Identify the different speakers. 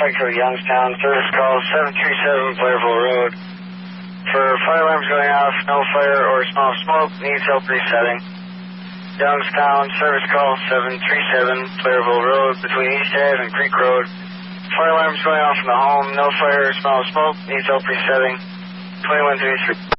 Speaker 1: Fico, Youngstown, service call 737 Blairville Road. For fire alarms going off, no fire or small smoke, needs help resetting. Youngstown, service call 737 Blairville Road between East Ave and Creek Road. Fire alarms going off in the home, no fire or small smoke, needs help resetting. 2133.